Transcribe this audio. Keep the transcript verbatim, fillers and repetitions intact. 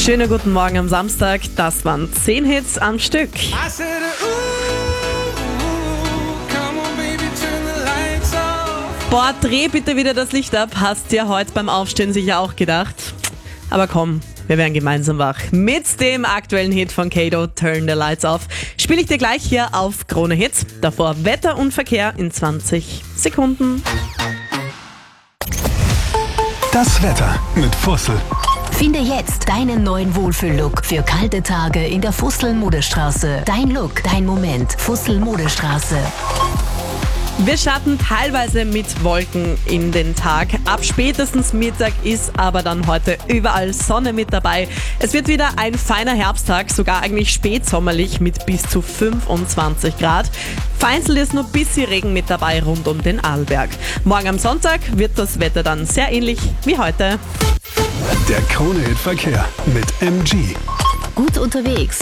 Schönen guten Morgen am Samstag. Das waren zehn Hits am Stück. Boah, dreh bitte wieder das Licht ab. Hast dir heute beim Aufstehen sicher auch gedacht. Aber komm, wir werden gemeinsam wach. Mit dem aktuellen Hit von Kato, Turn the Lights Off, spiele ich dir gleich hier auf Krone Hits. Davor Wetter und Verkehr in zwanzig Sekunden. Das Wetter mit Fussel. Finde jetzt deinen neuen Wohlfühl-Look für kalte Tage in der Fussel-Modestraße. Dein Look, dein Moment. Fussel-Modestraße. Wir starten teilweise mit Wolken in den Tag. Ab spätestens Mittag ist aber dann heute überall Sonne mit dabei. Es wird wieder ein feiner Herbsttag, sogar eigentlich spätsommerlich mit bis zu fünfundzwanzig Grad. Vereinzelt ist nur ein bisschen Regen mit dabei rund um den Arlberg. Morgen am Sonntag wird das Wetter dann sehr ähnlich wie heute. Der Krone-Hit Verkehr mit M G. Gut unterwegs